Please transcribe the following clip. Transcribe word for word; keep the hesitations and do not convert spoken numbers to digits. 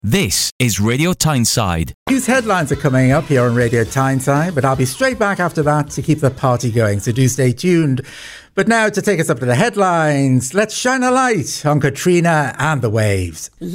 This is Radio Tyneside. News headlines are coming up here on Radio Tyneside, but I'll be straight back after that to keep the party going, so do stay tuned. But now to take us up to the headlines, let's shine a light on Katrina and the waves.